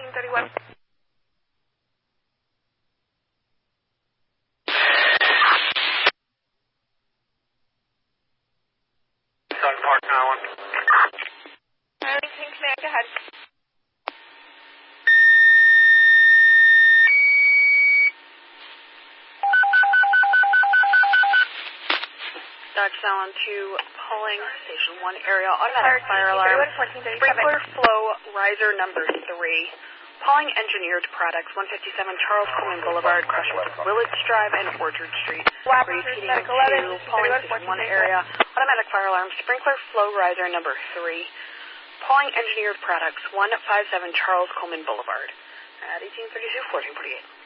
1831. Dog Park 91. Arlington Command, go ahead. Dodge Allen to Pulling Station 1 area, automatic fire alarm, 1437. sprinkler flow riser number 3. Pauling Engineered Products, 157 Charles Coleman Boulevard, crossing Willits Drive and Orchard Street. Repeating to Pauling Station 1 area, automatic fire alarm, sprinkler flow riser number 3. Pauling Engineered Products, 157 Charles Coleman Boulevard. At 1832, 1448.